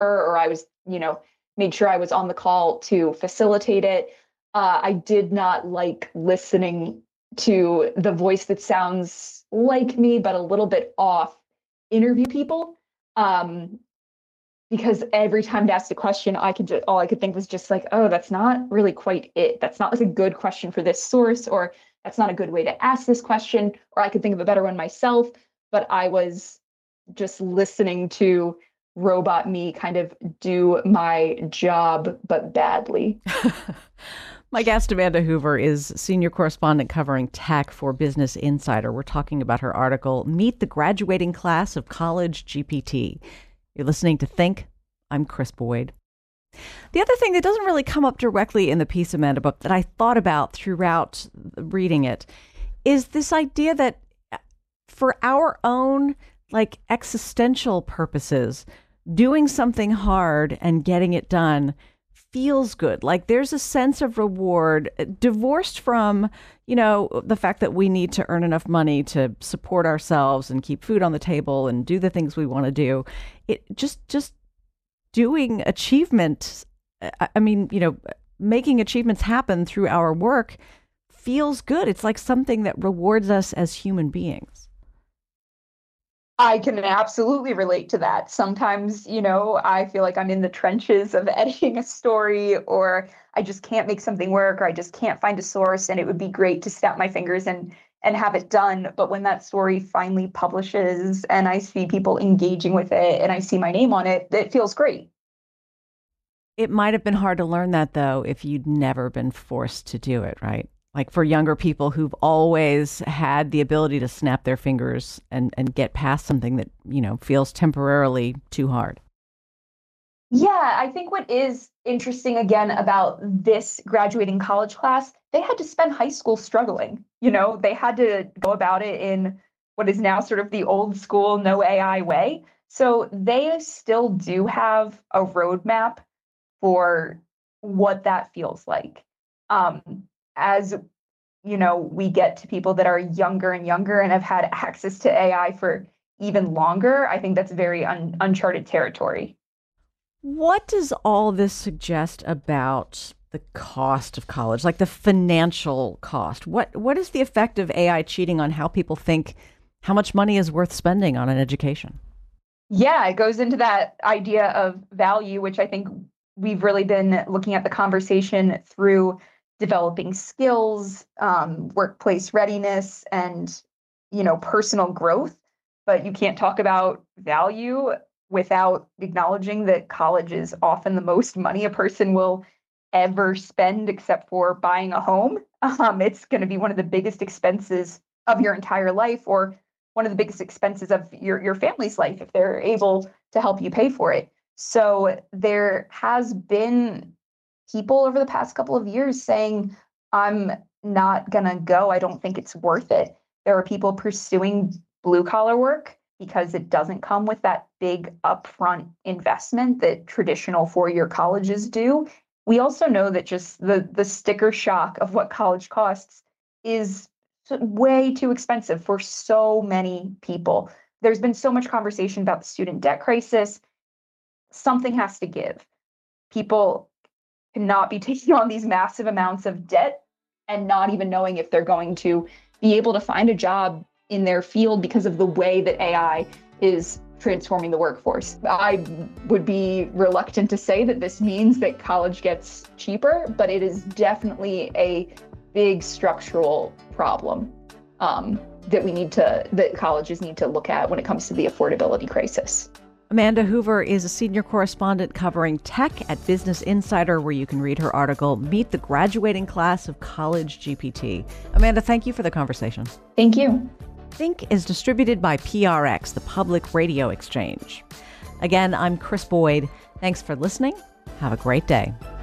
or I was, made sure I was on the call to facilitate it. I did not like listening to the voice that sounds like me, but a little bit off interview people. Um, because every time to ask a question, all I could think was just like, oh, that's not really quite it. That's not like a good question for this source, or that's not a good way to ask this question, or I could think of a better one myself. But I was just listening to robot me kind of do my job, but badly. My guest, Amanda Hoover, is senior correspondent covering tech for Business Insider. We're talking about her article, Meet the Graduating Class of College GPT. You're listening to Think. I'm Chris Boyd. The other thing that doesn't really come up directly in the piece, Amanda, but that I thought about throughout reading it is this idea that for our own existential purposes, doing something hard and getting it done feels good. Like there's a sense of reward divorced from, the fact that we need to earn enough money to support ourselves and keep food on the table and do the things we want to do. It just doing achievement. Making achievements happen through our work feels good. It's like something that rewards us as human beings. I can absolutely relate to that. Sometimes, I feel like I'm in the trenches of editing a story, or I just can't make something work, or I just can't find a source, and it would be great to snap my fingers and have it done. But when that story finally publishes and I see people engaging with it and I see my name on it, it feels great. It might have been hard to learn that, though, if you'd never been forced to do it, right? Like for younger people who've always had the ability to snap their fingers and get past something that, feels temporarily too hard. Yeah, I think what is interesting again about this graduating college class, they had to spend high school struggling. They had to go about it in what is now sort of the old school no AI way. So they still do have a roadmap for what that feels like. As we get to people that are younger and younger and have had access to AI for even longer, I think that's very uncharted territory. What does all this suggest about the cost of college, like the financial cost? What is the effect of AI cheating on how people think how much money is worth spending on an education? Yeah, it goes into that idea of value, which I think we've really been looking at the conversation through developing skills, workplace readiness, and personal growth. But you can't talk about value without acknowledging that college is often the most money a person will ever spend, except for buying a home. It's going to be one of the biggest expenses of your entire life, or one of the biggest expenses of your family's life if they're able to help you pay for it. So there has been people over the past couple of years saying, I'm not going to go. I don't think it's worth it. There are people pursuing blue collar work because it doesn't come with that big upfront investment that traditional four-year colleges do. We also know that just the sticker shock of what college costs is way too expensive for so many people. There's been so much conversation about the student debt crisis. Something has to give. People cannot be taking on these massive amounts of debt and not even knowing if they're going to be able to find a job in their field because of the way that AI is transforming the workforce. I would be reluctant to say that this means that college gets cheaper, but it is definitely a big structural problem that colleges need to look at when it comes to the affordability crisis. Amanda Hoover is a senior correspondent covering tech at Business Insider, where you can read her article, Meet the Graduating Class of College GPT. Amanda, thank you for the conversation. Thank you. Think is distributed by PRX, the Public Radio Exchange. Again, I'm Chris Boyd. Thanks for listening. Have a great day.